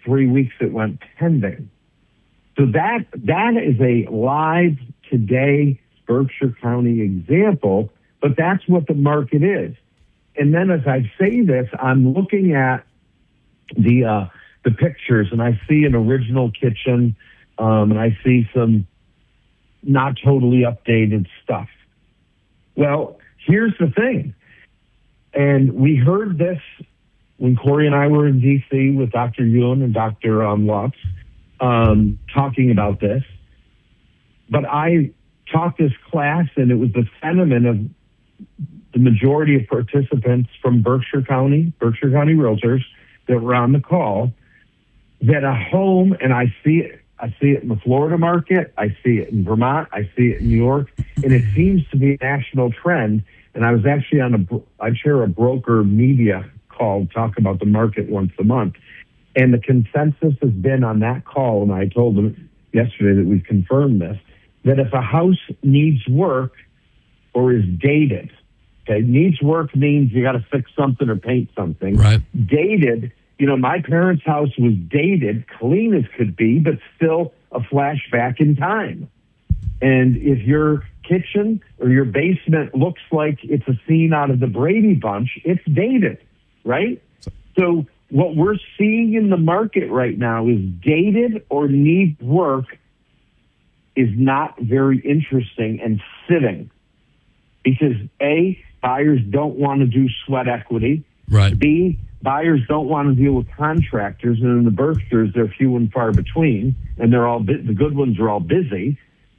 3 weeks it went pending. So that is a live today Berkshire County example, but that's what the market is. And then as I say this, I'm looking at the pictures, and I see an original kitchen, and I see some not totally updated stuff. Well, here's the thing. And we heard this when Corey and I were in D.C. with Dr. Yuen and Dr. Lutz talking about this. But I taught this class, and it was the sentiment of the majority of participants from Berkshire County Realtors that were on the call, that a home, and I see it in the Florida market, I see it in Vermont, I see it in New York, and it seems to be a national trend. And I was actually I chair a broker media call, talk about the market once a month. And the consensus has been on that call, and I told them yesterday that we've confirmed this, that if a house needs work or is dated, okay, needs work means you got to fix something or paint something. Right. Dated, my parents' house was dated, clean as could be, but still a flashback in time. And if your kitchen or your basement looks like it's a scene out of the Brady Bunch, it's dated, right? So what we're seeing in the market right now is dated or needs work is not very interesting and sitting. Because A, buyers don't want to do sweat equity. Right. B, buyers don't want to deal with contractors, and in the Berkshires, they're few and far between, and they're all the good ones are all busy.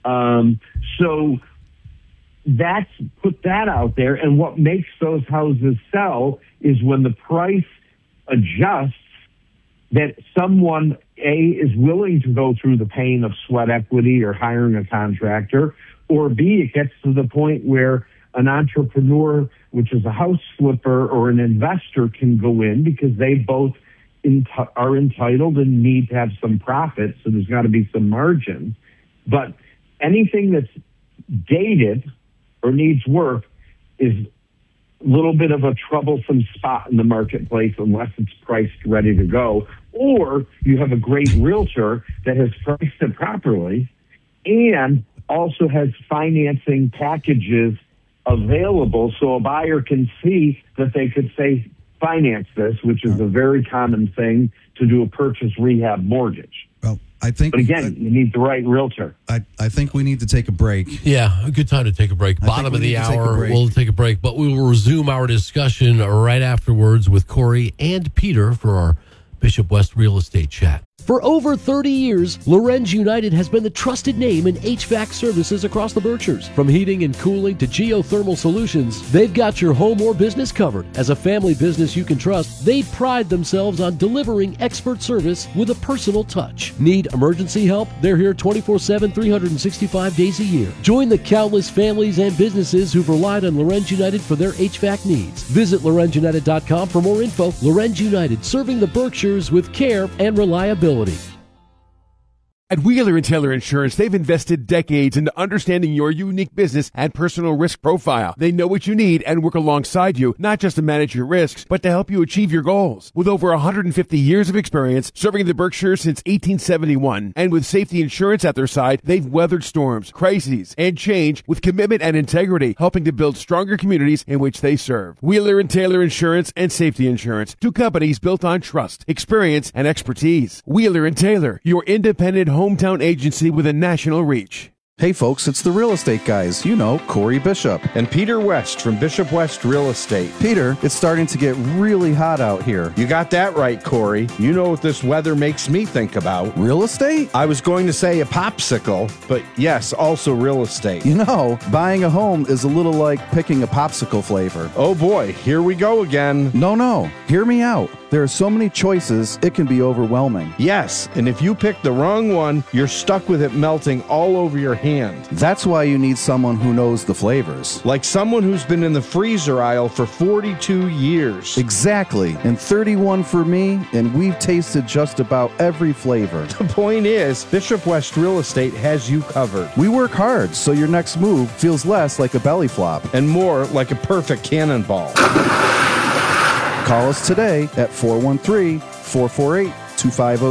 So that's put that out there, and what makes those houses sell is when the price adjusts, that someone A is willing to go through the pain of sweat equity or hiring a contractor, or B, it gets to the point where an entrepreneur, which is a house flipper, or an investor can go in because they both are entitled and need to have some profit, so there's got to be some margin. But anything that's dated or needs work is a little bit of a troublesome spot in the marketplace unless it's priced ready to go, or you have a great realtor that has priced it properly and also has financing packages available so a buyer can see that they could say finance this, which is a very common thing to do a purchase rehab mortgage. Well, I think, but again, you need the right realtor. I think we need to take a break. Yeah, a good time to take a break. Bottom of the hour, we'll take a break, but we will resume our discussion right afterwards with Corey and Peter for our Bishop West Real Estate Chat. For over 30 years, Lorenz United has been the trusted name in HVAC services across the Berkshires. From heating and cooling to geothermal solutions, they've got your home or business covered. As a family business you can trust, they pride themselves on delivering expert service with a personal touch. Need emergency help? They're here 24/7, 365 days a year. Join the countless families and businesses who've relied on Lorenz United for their HVAC needs. Visit LorenzUnited.com for more info. Lorenz United, serving the Berkshires with care and reliability. At Wheeler & Taylor Insurance, they've invested decades into understanding your unique business and personal risk profile. They know what you need and work alongside you, not just to manage your risks, but to help you achieve your goals. With over 150 years of experience serving the Berkshires since 1871, and with safety insurance at their side, they've weathered storms, crises, and change with commitment and integrity, helping to build stronger communities in which they serve. Wheeler & Taylor Insurance and Safety Insurance, two companies built on trust, experience, and expertise. Wheeler & Taylor, your independent hometown agency with a national reach. Hey folks, it's the real estate guys. You know, Corey Bishop. And Peter West from Bishop West Real Estate. Peter, it's starting to get really hot out here. You got that right, Corey. You know what this weather makes me think about. Real estate? I was going to say a popsicle, but yes, also real estate. You know, buying a home is a little like picking a popsicle flavor. Oh boy, here we go again. No, hear me out. There are so many choices, it can be overwhelming. Yes, and if you pick the wrong one, you're stuck with it melting all over your hand. That's why you need someone who knows the flavors. Like someone who's been in the freezer aisle for 42 years. Exactly, and 31 for me, and we've tasted just about every flavor. The point is, Bishop West Real Estate has you covered. We work hard so your next move feels less like a belly flop. And more like a perfect cannonball. Call us today at 413-448-2506.